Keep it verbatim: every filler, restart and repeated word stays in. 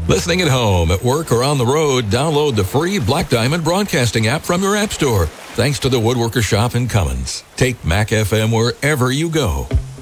Listening at home, at work, or on the road, download the free Black Diamond Broadcasting app from your app store. Thanks to the Woodworker Shop in Cummins. Take Mac F M wherever you go.